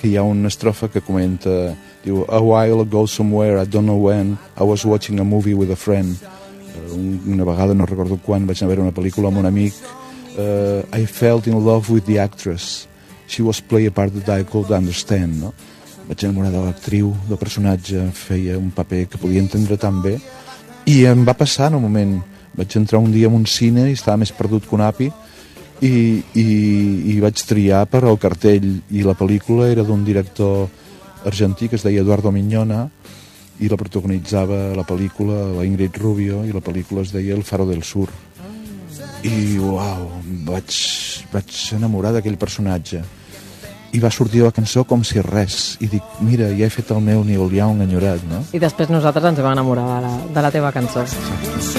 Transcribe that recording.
que hi ha una estrofa que comenta, diu, a while ago somewhere, I don't know when, I was watching a movie with a friend. Una vegada, no recordo quan, vaig anar a veure una pel·lícula amb un amic. I felt in love with the actress. She was play a part that I could understand, no? Vaig enamorar de l'actriu, del personatge, feia un paper que podia entendre tan bé. I em va passar en un moment. Vaig entrar un dia en un cine i estava més perdut que un api i vaig triar per al cartell, i la pel·lícula era d'un director argentí que es deia Eduardo Miñona, i la protagonitzava la pel·lícula la Ingrid Rubio, i la pel·lícula es deia El Faro del Sur. I uau, vaig enamorar d'aquell personatge, i va sortir la cançó com si res, i dic, mira, ja he fet el meu Neil Young enyorat, no? I després nosaltres ens vam enamorar de la teva cançó. Exacte.